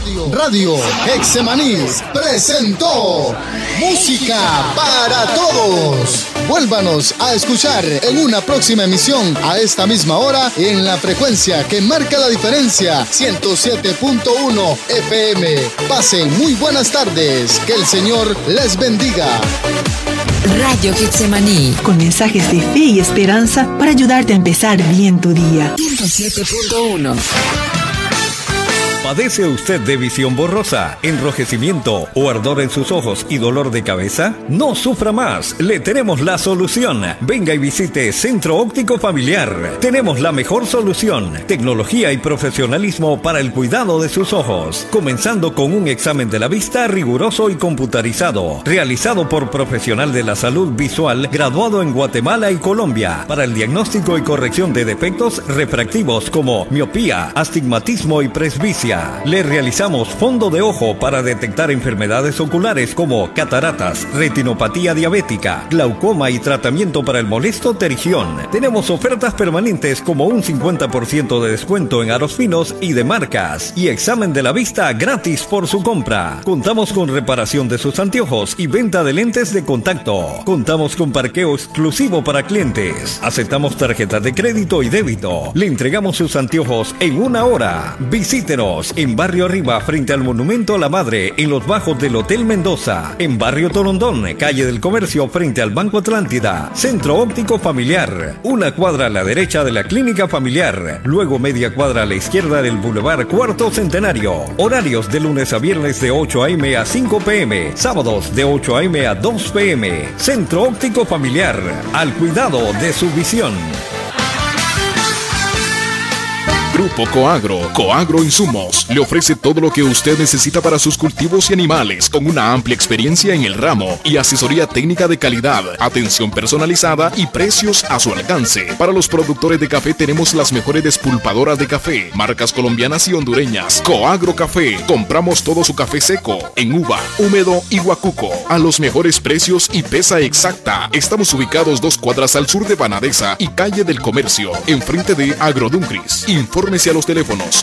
Radio Getsemaní presentó Música para Todos. Vuélvanos a escuchar en una próxima emisión a esta misma hora en la frecuencia que marca la diferencia, 107.1 FM. Pasen muy buenas tardes. Que el Señor les bendiga. Radio Getsemaní, con mensajes de fe y esperanza para ayudarte a empezar bien tu día. 107.1. ¿Padece usted de visión borrosa, enrojecimiento o ardor en sus ojos y dolor de cabeza? No sufra más, le tenemos la solución. Venga y visite Centro Óptico Familiar. Tenemos la mejor solución, tecnología y profesionalismo para el cuidado de sus ojos. Comenzando con un examen de la vista riguroso y computarizado, realizado por profesional de la salud visual graduado en Guatemala y Colombia, para el diagnóstico y corrección de defectos refractivos como miopía, astigmatismo y presbicia. Le realizamos fondo de ojo para detectar enfermedades oculares como cataratas, retinopatía diabética, glaucoma y tratamiento para el molesto pterigión. Tenemos ofertas permanentes como un 50% de descuento en aros finos y de marcas y examen de la vista gratis por su compra. Contamos con reparación de sus anteojos y venta de lentes de contacto. Contamos con parqueo exclusivo para clientes. Aceptamos tarjetas de crédito y débito. Le entregamos sus anteojos en 1 hora. Visítenos en Barrio Arriba, frente al Monumento a la Madre, en los bajos del Hotel Mendoza. En Barrio Torondón, calle del Comercio, frente al Banco Atlántida. Centro Óptico Familiar, 1 cuadra a la derecha de la Clínica Familiar, luego media cuadra a la izquierda del Boulevard Cuarto Centenario. Horarios de lunes a viernes de 8 a.m. a 5 p.m., sábados de 8 a.m. a 2 p.m. Centro Óptico Familiar, al cuidado de su visión. Grupo Coagro Insumos, le ofrece todo lo que usted necesita para sus cultivos y animales, con una amplia experiencia en el ramo y asesoría técnica de calidad, atención personalizada y precios a su alcance. Para los productores de café tenemos las mejores despulpadoras de café, marcas colombianas y hondureñas. Coagro Café, compramos todo su café seco, en uva, húmedo y guacuco, a los mejores precios y pesa exacta. Estamos ubicados 2 cuadras al sur de Banadesa y calle del Comercio, enfrente de Agroduncris. Infórmese a los teléfonos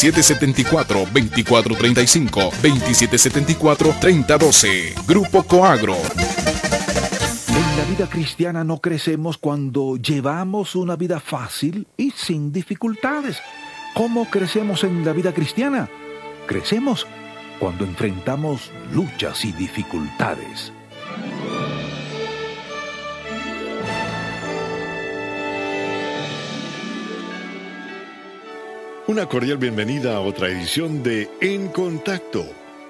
2774-2435, 2774-3012. Grupo Coagro. En la vida cristiana no crecemos cuando llevamos una vida fácil y sin dificultades. ¿Cómo crecemos en la vida cristiana? Crecemos cuando enfrentamos luchas y dificultades. Una cordial bienvenida a otra edición de En Contacto.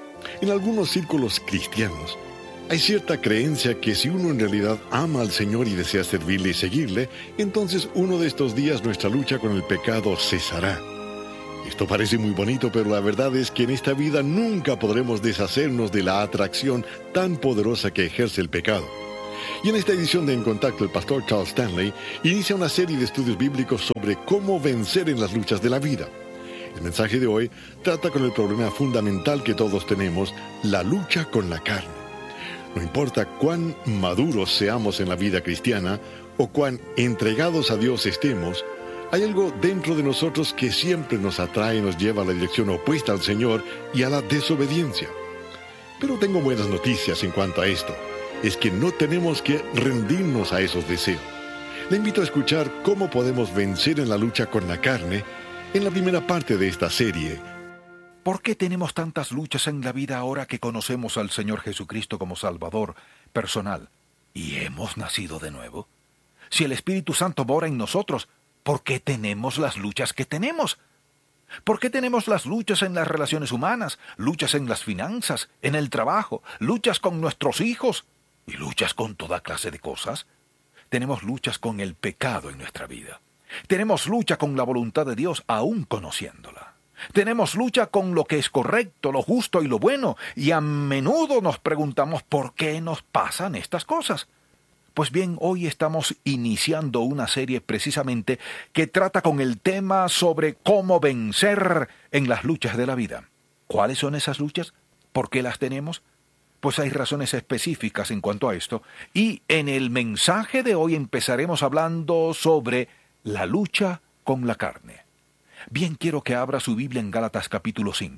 En algunos círculos cristianos hay cierta creencia que si uno en realidad ama al Señor y desea servirle y seguirle, entonces uno de estos días nuestra lucha con el pecado cesará. Esto parece muy bonito, pero la verdad es que en esta vida nunca podremos deshacernos de la atracción tan poderosa que ejerce el pecado. Y en esta edición de En Contacto, el pastor Charles Stanley inicia una serie de estudios bíblicos sobre cómo vencer en las luchas de la vida. El mensaje de hoy trata con el problema fundamental que todos tenemos, la lucha con la carne. No importa cuán maduros seamos en la vida cristiana o cuán entregados a Dios estemos, hay algo dentro de nosotros que siempre nos atrae y nos lleva a la dirección opuesta al Señor y a la desobediencia. Pero tengo buenas noticias en cuanto a esto. Es que no tenemos que rendirnos a esos deseos. Le invito a escuchar cómo podemos vencer en la lucha con la carne en la primera parte de esta serie. ¿Por qué tenemos tantas luchas en la vida ahora que conocemos al Señor Jesucristo como Salvador personal y hemos nacido de nuevo? Si el Espíritu Santo mora en nosotros, ¿por qué tenemos las luchas que tenemos? ¿Por qué tenemos las luchas en las relaciones humanas, luchas en las finanzas, en el trabajo, luchas con nuestros hijos? ¿Y luchas con toda clase de cosas? Tenemos luchas con el pecado en nuestra vida. Tenemos lucha con la voluntad de Dios aún conociéndola. Tenemos lucha con lo que es correcto, lo justo y lo bueno. Y a menudo nos preguntamos por qué nos pasan estas cosas. Pues bien, hoy estamos iniciando una serie precisamente que trata con el tema sobre cómo vencer en las luchas de la vida. ¿Cuáles son esas luchas? ¿Por qué las tenemos? Pues hay razones específicas en cuanto a esto, y en el mensaje de hoy empezaremos hablando sobre la lucha con la carne. Bien, quiero que abra su Biblia en Gálatas capítulo 5.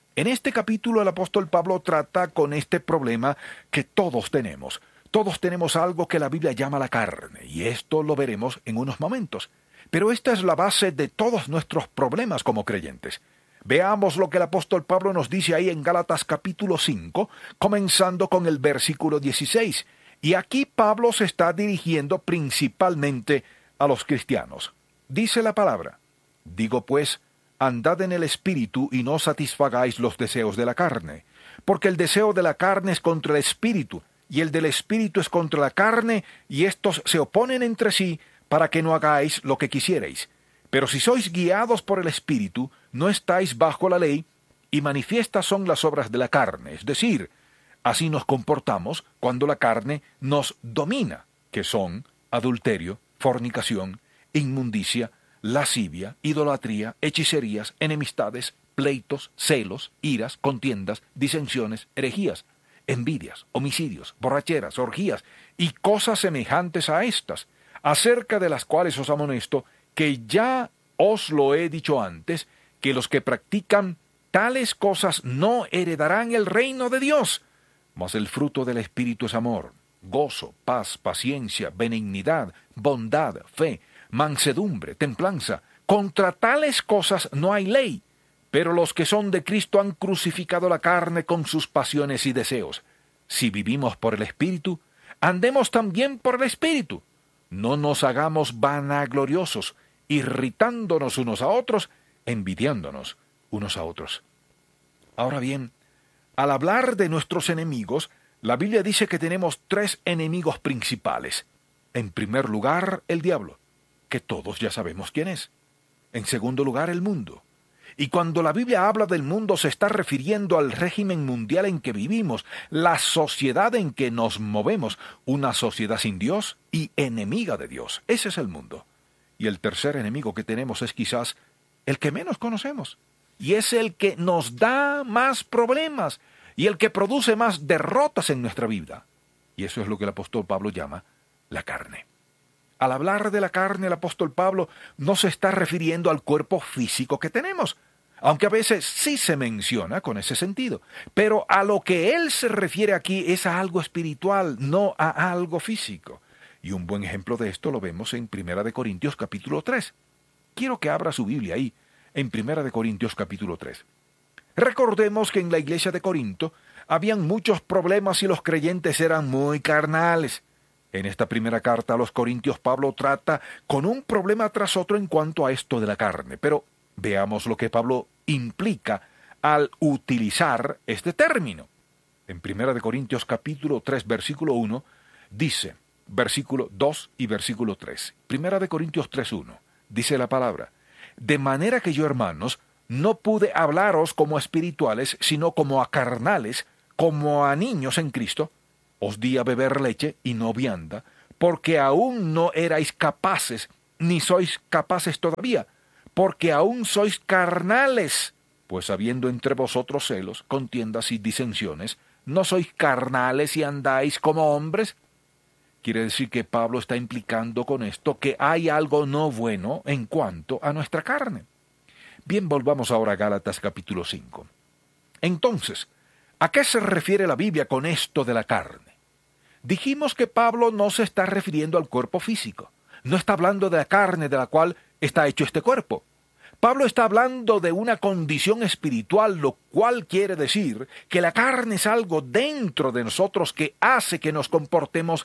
En este capítulo el apóstol Pablo trata con este problema que todos tenemos. Todos tenemos algo que la Biblia llama la carne, y esto lo veremos en unos momentos. Pero esta es la base de todos nuestros problemas como creyentes. Veamos lo que el apóstol Pablo nos dice ahí en Gálatas capítulo 5, comenzando con el versículo 16. Y aquí Pablo se está dirigiendo principalmente a los cristianos. Dice la palabra: digo pues, andad en el Espíritu y no satisfagáis los deseos de la carne, porque el deseo de la carne es contra el Espíritu, y el del Espíritu es contra la carne, y éstos se oponen entre sí, para que no hagáis lo que quisierais. Pero si sois guiados por el Espíritu, no estáis bajo la ley, y manifiestas son las obras de la carne, es decir, así nos comportamos cuando la carne nos domina, que son adulterio, fornicación, inmundicia, lascivia, idolatría, hechicerías, enemistades, pleitos, celos, iras, contiendas, disensiones, herejías, envidias, homicidios, borracheras, orgías y cosas semejantes a estas, acerca de las cuales os amonesto, que ya os lo he dicho antes, que los que practican tales cosas no heredarán el reino de Dios. Mas el fruto del Espíritu es amor, gozo, paz, paciencia, benignidad, bondad, fe, mansedumbre, templanza. Contra tales cosas no hay ley. Pero los que son de Cristo han crucificado la carne con sus pasiones y deseos. Si vivimos por el Espíritu, andemos también por el Espíritu. No nos hagamos vanagloriosos, irritándonos unos a otros, envidiándonos unos a otros. Ahora bien, al hablar de nuestros enemigos, la Biblia dice que tenemos 3 enemigos principales. En primer lugar, el diablo, que todos ya sabemos quién es. En segundo lugar, el mundo. Y cuando la Biblia habla del mundo se está refiriendo al régimen mundial en que vivimos, la sociedad en que nos movemos, una sociedad sin Dios y enemiga de Dios. Ese es el mundo. Y el tercer enemigo que tenemos es quizás el que menos conocemos. Y es el que nos da más problemas y el que produce más derrotas en nuestra vida. Y eso es lo que el apóstol Pablo llama la carne. Al hablar de la carne, el apóstol Pablo no se está refiriendo al cuerpo físico que tenemos, aunque a veces sí se menciona con ese sentido. Pero a lo que él se refiere aquí es a algo espiritual, no a algo físico. Y un buen ejemplo de esto lo vemos en 1 Corintios capítulo 3. Quiero que abra su Biblia ahí, en 1 Corintios capítulo 3. Recordemos que en la iglesia de Corinto habían muchos problemas y los creyentes eran muy carnales. En esta primera carta a los Corintios, Pablo trata con un problema tras otro en cuanto a esto de la carne. Pero veamos lo que Pablo implica al utilizar este término. En 1 Corintios capítulo 3, versículo 1, dice, versículo 2 y versículo 3. 1 Corintios 3, 1, dice la palabra: de manera que yo, hermanos, no pude hablaros como espirituales, sino como a carnales, como a niños en Cristo. Os di a beber leche y no vianda, porque aún no erais capaces, ni sois capaces todavía, porque aún sois carnales, pues habiendo entre vosotros celos, contiendas y disensiones, ¿no sois carnales y andáis como hombres? Quiere decir que Pablo está implicando con esto que hay algo no bueno en cuanto a nuestra carne. Bien, volvamos ahora a Gálatas capítulo 5. Entonces, ¿a qué se refiere la Biblia con esto de la carne? Dijimos que Pablo no se está refiriendo al cuerpo físico. No está hablando de la carne de la cual está hecho este cuerpo. Pablo está hablando de una condición espiritual, lo cual quiere decir que la carne es algo dentro de nosotros que hace que nos comportemos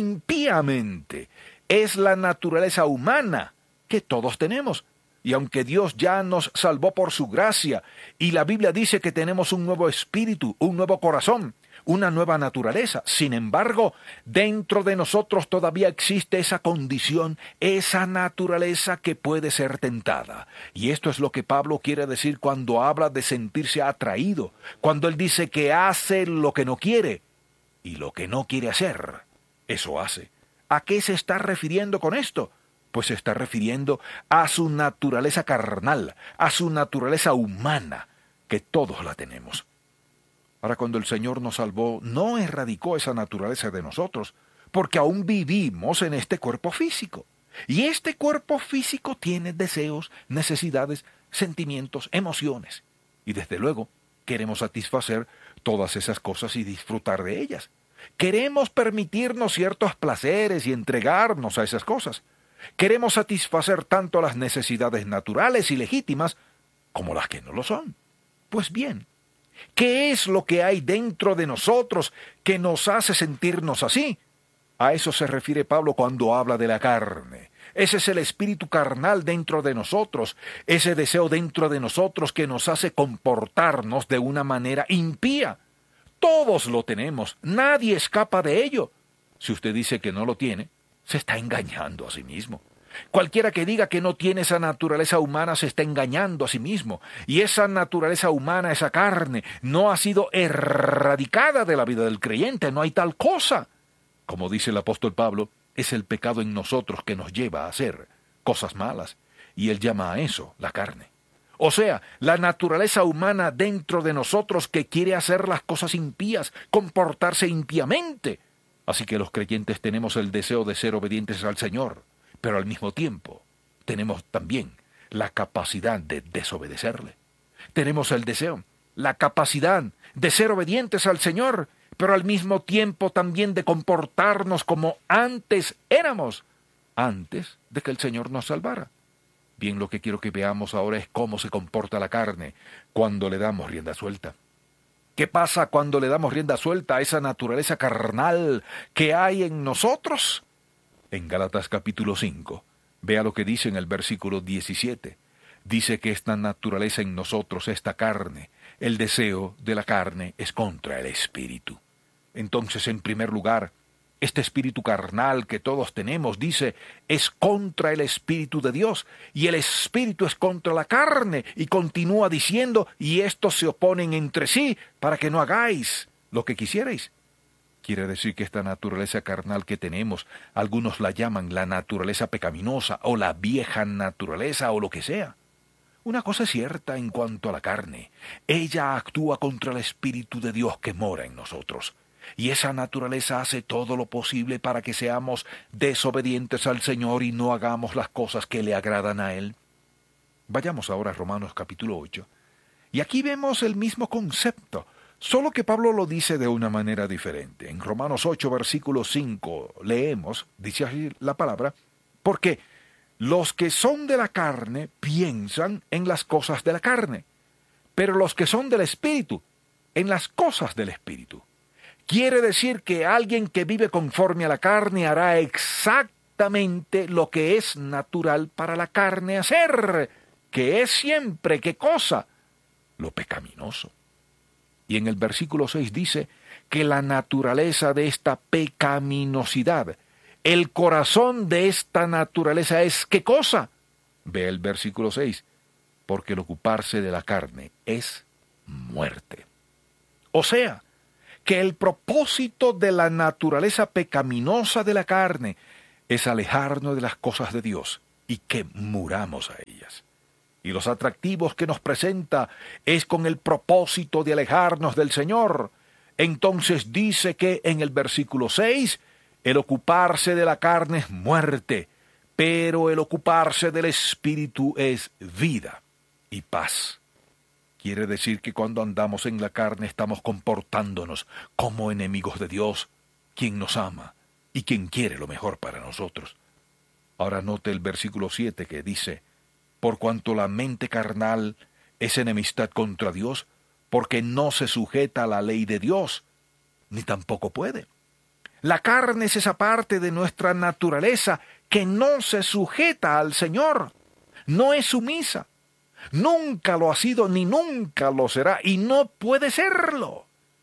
impíamente. Es la naturaleza humana que todos tenemos. Y aunque Dios ya nos salvó por su gracia, y la Biblia dice que tenemos un nuevo espíritu, un nuevo corazón, una nueva naturaleza, sin embargo, dentro de nosotros todavía existe esa condición, esa naturaleza que puede ser tentada. Y esto es lo que Pablo quiere decir cuando habla de sentirse atraído, cuando él dice que hace lo que no quiere, y lo que no quiere hacer, eso hace. ¿A qué se está refiriendo con esto? Pues se está refiriendo a su naturaleza carnal, a su naturaleza humana, que todos la tenemos. Ahora, cuando el Señor nos salvó, no erradicó esa naturaleza de nosotros, porque aún vivimos en este cuerpo físico. Y este cuerpo físico tiene deseos, necesidades, sentimientos, emociones. Y desde luego, queremos satisfacer todas esas cosas y disfrutar de ellas. Queremos permitirnos ciertos placeres y entregarnos a esas cosas. Queremos satisfacer tanto las necesidades naturales y legítimas como las que no lo son. Pues bien, ¿qué es lo que hay dentro de nosotros que nos hace sentirnos así? A eso se refiere Pablo cuando habla de la carne. Ese es el espíritu carnal dentro de nosotros, ese deseo dentro de nosotros que nos hace comportarnos de una manera impía. Todos lo tenemos, nadie escapa de ello. Si usted dice que no lo tiene, se está engañando a sí mismo. Cualquiera que diga que no tiene esa naturaleza humana se está engañando a sí mismo. Y esa naturaleza humana, esa carne, no ha sido erradicada de la vida del creyente, no hay tal cosa. Como dice el apóstol Pablo, es el pecado en nosotros que nos lleva a hacer cosas malas. Y él llama a eso la carne. O sea, la naturaleza humana dentro de nosotros que quiere hacer las cosas impías, comportarse impíamente. Así que los creyentes tenemos el deseo de ser obedientes al Señor, pero al mismo tiempo tenemos también la capacidad de desobedecerle. Tenemos el deseo, la capacidad de ser obedientes al Señor, pero al mismo tiempo también de comportarnos como antes éramos, antes de que el Señor nos salvara. Bien, lo que quiero que veamos ahora es cómo se comporta la carne cuando le damos rienda suelta. ¿Qué pasa cuando le damos rienda suelta a esa naturaleza carnal que hay en nosotros? En Gálatas capítulo 5, vea lo que dice en el versículo 17. Dice que esta naturaleza en nosotros, esta carne, el deseo de la carne es contra el espíritu. Entonces, en primer lugar, este espíritu carnal que todos tenemos, dice, es contra el espíritu de Dios, y el espíritu es contra la carne, y continúa diciendo, y estos se oponen entre sí para que no hagáis lo que quisierais. Quiere decir que esta naturaleza carnal que tenemos, algunos la llaman la naturaleza pecaminosa, o la vieja naturaleza, o lo que sea. Una cosa es cierta en cuanto a la carne, ella actúa contra el espíritu de Dios que mora en nosotros. Y esa naturaleza hace todo lo posible para que seamos desobedientes al Señor y no hagamos las cosas que le agradan a Él. Vayamos ahora a Romanos capítulo 8. Y aquí vemos el mismo concepto, solo que Pablo lo dice de una manera diferente. En Romanos 8, versículo 5, leemos, dice así la palabra, porque los que son de la carne piensan en las cosas de la carne, pero los que son del Espíritu, en las cosas del Espíritu. Quiere decir que alguien que vive conforme a la carne hará exactamente lo que es natural para la carne hacer, que es siempre, ¿qué cosa? Lo pecaminoso. Y en el versículo 6 dice que la naturaleza de esta pecaminosidad, el corazón de esta naturaleza es ¿qué cosa? Ve el versículo 6, porque el ocuparse de la carne es muerte. O sea, que el propósito de la naturaleza pecaminosa de la carne es alejarnos de las cosas de Dios y que muramos a ellas. Y los atractivos que nos presenta es con el propósito de alejarnos del Señor. Entonces dice que en el versículo 6, el ocuparse de la carne es muerte, pero el ocuparse del Espíritu es vida y paz. Quiere decir que cuando andamos en la carne estamos comportándonos como enemigos de Dios, quien nos ama y quien quiere lo mejor para nosotros. Ahora note el versículo 7 que dice, por cuanto la mente carnal es enemistad contra Dios, porque no se sujeta a la ley de Dios, ni tampoco puede. La carne es esa parte de nuestra naturaleza que no se sujeta al Señor, no es sumisa. Nunca lo ha sido ni nunca lo será y no puede serlo.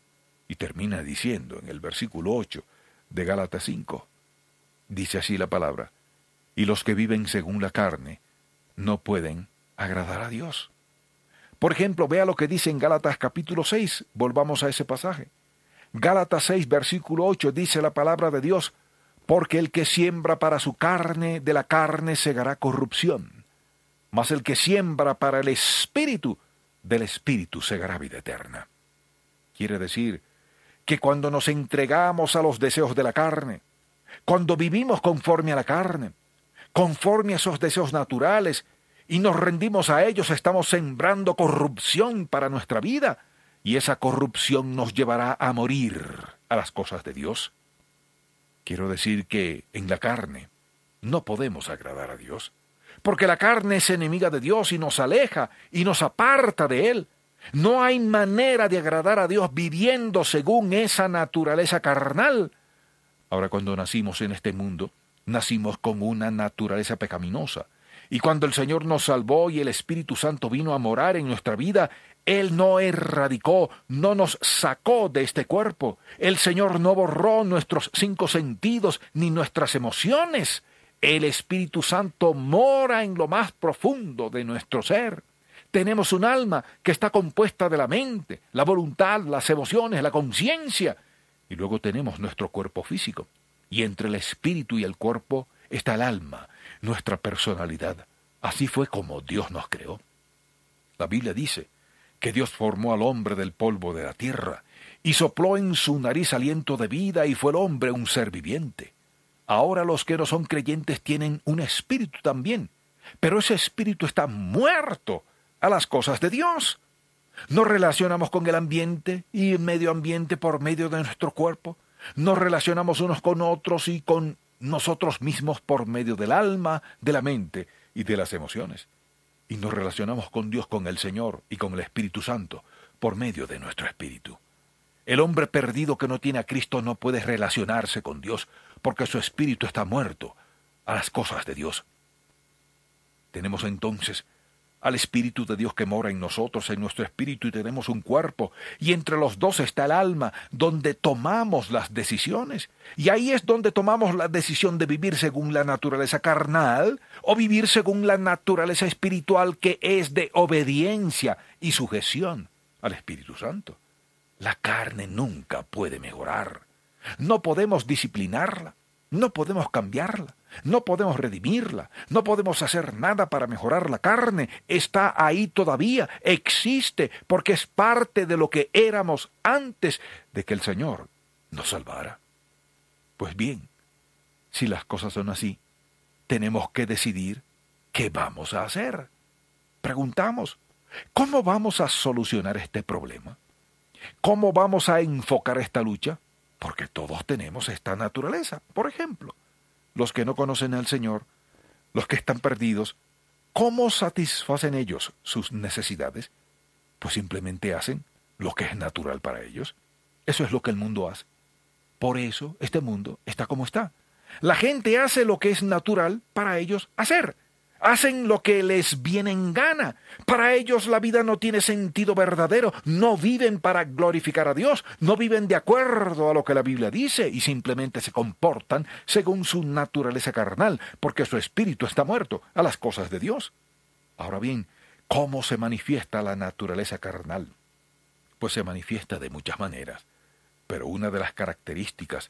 Y termina diciendo en el versículo 8 de Gálatas 5, dice así la palabra, y los que viven según la carne no pueden agradar a Dios. Por ejemplo, vea lo que dice en Gálatas capítulo 6, volvamos a ese pasaje. Gálatas 6, versículo 8, dice la palabra de Dios, porque el que siembra para su carne, de la carne segará corrupción. Mas el que siembra para el Espíritu, del Espíritu segará vida eterna. Quiere decir que cuando nos entregamos a los deseos de la carne, cuando vivimos conforme a la carne, conforme a esos deseos naturales, y nos rendimos a ellos, estamos sembrando corrupción para nuestra vida, y esa corrupción nos llevará a morir a las cosas de Dios. Quiero decir que en la carne no podemos agradar a Dios, porque la carne es enemiga de Dios y nos aleja y nos aparta de Él. No hay manera de agradar a Dios viviendo según esa naturaleza carnal. Ahora, cuando nacimos en este mundo, nacimos con una naturaleza pecaminosa. Y cuando el Señor nos salvó y el Espíritu Santo vino a morar en nuestra vida, Él no erradicó, no nos sacó de este cuerpo. El Señor no borró nuestros 5 sentidos ni nuestras emociones. El Espíritu Santo mora en lo más profundo de nuestro ser. Tenemos un alma que está compuesta de la mente, la voluntad, las emociones, la conciencia. Y luego tenemos nuestro cuerpo físico. Y entre el espíritu y el cuerpo está el alma, nuestra personalidad. Así fue como Dios nos creó. La Biblia dice que Dios formó al hombre del polvo de la tierra y sopló en su nariz aliento de vida y fue el hombre un ser viviente. Ahora los que no son creyentes tienen un espíritu también, pero ese espíritu está muerto a las cosas de Dios. Nos relacionamos con el ambiente y el medio ambiente por medio de nuestro cuerpo. Nos relacionamos unos con otros y con nosotros mismos por medio del alma, de la mente y de las emociones. Y nos relacionamos con Dios, con el Señor y con el Espíritu Santo por medio de nuestro espíritu. El hombre perdido que no tiene a Cristo no puede relacionarse con Dios porque su espíritu está muerto a las cosas de Dios. Tenemos entonces al Espíritu de Dios que mora en nosotros, en nuestro espíritu, y tenemos un cuerpo, y entre los dos está el alma, donde tomamos las decisiones, y ahí es donde tomamos la decisión de vivir según la naturaleza carnal, o vivir según la naturaleza espiritual, que es de obediencia y sujeción al Espíritu Santo. La carne nunca puede mejorar, no podemos disciplinarla, no podemos cambiarla, no podemos redimirla, no podemos hacer nada para mejorar la carne. Está ahí todavía, existe, porque es parte de lo que éramos antes de que el Señor nos salvara. Pues bien, si las cosas son así, tenemos que decidir qué vamos a hacer. Preguntamos, ¿cómo vamos a solucionar este problema? ¿Cómo vamos a enfocar esta lucha? Porque todos tenemos esta naturaleza. Por ejemplo, los que no conocen al Señor, los que están perdidos, ¿cómo satisfacen ellos sus necesidades? Pues simplemente hacen lo que es natural para ellos. Eso es lo que el mundo hace. Por eso este mundo está como está. La gente hace lo que es natural para ellos hacer. Hacen lo que les viene en gana. Para ellos la vida no tiene sentido verdadero. No viven para glorificar a Dios. No viven de acuerdo a lo que la Biblia dice y simplemente se comportan según su naturaleza carnal, porque su espíritu está muerto a las cosas de Dios. Ahora bien, ¿cómo se manifiesta la naturaleza carnal? Pues se manifiesta de muchas maneras, pero una de las características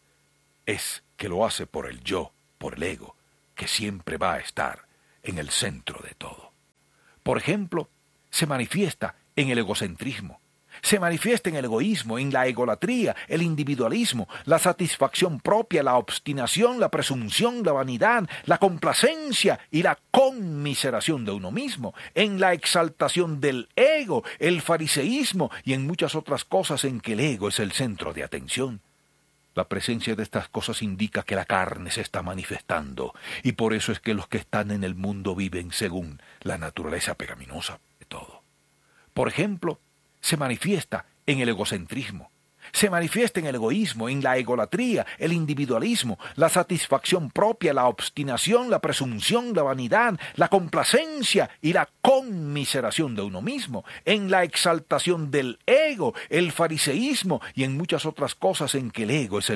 es que lo hace por el yo, por el ego, que siempre va a estar en el centro de todo. Por ejemplo, se manifiesta en el egocentrismo, se manifiesta en el egoísmo, en la egolatría, el individualismo, la satisfacción propia, la obstinación, la presunción, la vanidad, la complacencia y la conmiseración de uno mismo, en la exaltación del ego, el fariseísmo y en muchas otras cosas en que el ego es el centro de atención. La presencia de estas cosas indica que la carne se está manifestando, y por eso es que los que están en el mundo viven según la naturaleza pecaminosa de todo. Por ejemplo, se manifiesta en el egocentrismo, se manifiesta en el egoísmo, en la egolatría, el individualismo, la satisfacción propia, la obstinación, la presunción, la vanidad, la complacencia y la conmiseración de uno mismo, en la exaltación del ego, el fariseísmo y en muchas otras cosas en que el ego es el